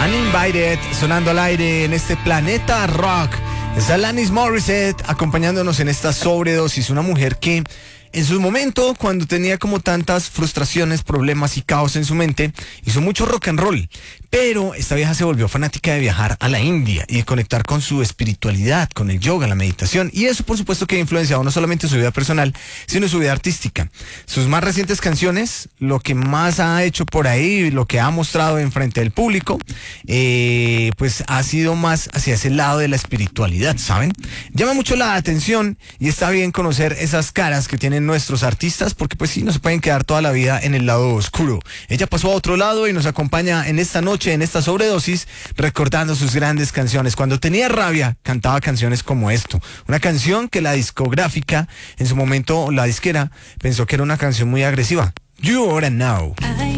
Uninvited, sonando al aire en este planeta rock. Es Alanis Morissette acompañándonos en esta sobredosis. Una mujer que en su momento, cuando tenía como tantas frustraciones, problemas y caos en su mente, hizo mucho rock and roll. Pero esta vieja se volvió fanática de viajar a la India y de conectar con su espiritualidad, con el yoga, la meditación. Y eso, por supuesto, que ha influenciado no solamente su vida personal, sino su vida artística. Sus más recientes canciones, lo que más ha hecho por ahí, lo que ha mostrado en frente del público, pues ha sido más hacia ese lado de la espiritualidad, ¿saben? Llama mucho la atención y está bien conocer esas caras que tienen nuestros artistas, porque pues sí, no se pueden quedar toda la vida en el lado oscuro. Ella pasó a otro lado y nos acompaña en esta noche, en esta sobredosis, recordando sus grandes canciones. Cuando tenía rabia, cantaba canciones como esto. Una canción que la discográfica, en su momento, la disquera, pensó que era una canción muy agresiva. You Oughta Know.